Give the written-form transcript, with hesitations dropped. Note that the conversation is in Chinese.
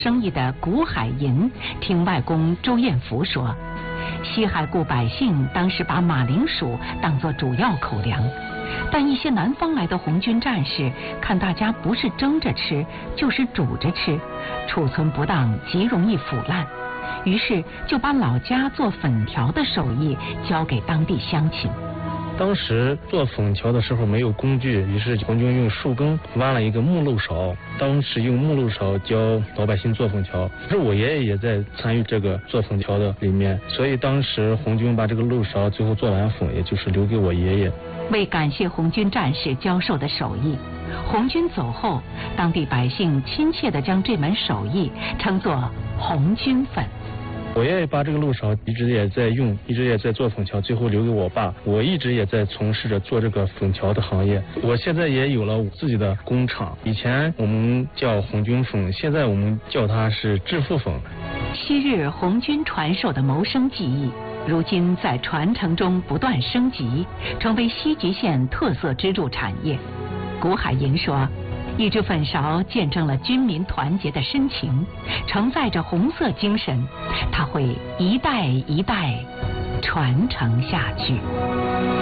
生意的古海银听外公周彦福说，西海固百姓当时把马铃薯当作主要口粮，但一些南方来的红军战士看大家不是蒸着吃就是煮着吃，储存不当极容易腐烂，于是就把老家做粉条的手艺交给当地乡亲。 当时做粉条的时候没有工具，于是红军用树根挖了一个木漏勺，当时用木漏勺教老百姓做粉条。是我爷爷也在参与这个做粉条的里面，所以当时红军把这个漏勺最后做完粉，也就是留给我爷爷。 为感谢红军战士教授的手艺，红军走后，当地百姓亲切地将这门手艺称作红军粉。 我爷爷把这个漏勺一直也在用，一直也在做粉条，最后留给我爸。我一直也在从事着做这个粉条的行业。我现在也有了我自己的工厂，以前我们叫红军粉，现在我们叫它是致富粉。 昔日红军传授的谋生技艺，如今在传承中不断升级，成为西吉县特色支柱产业。古海银说，一只粉勺见证了军民团结的深情，承载着红色精神，它会一代一代传承下去。